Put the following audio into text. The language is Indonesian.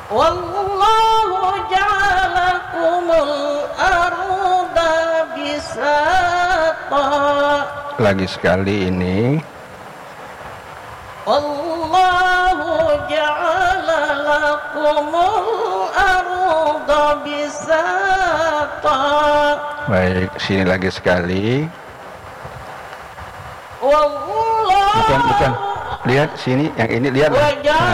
Wallahu ja'alakumul arda bisata. Lagi sekali ini. Wallahu ja'ala lakumul arda bisata. Baik, sini lagi sekali. Wallahu Bukan. Lihat sini, yang ini lihat.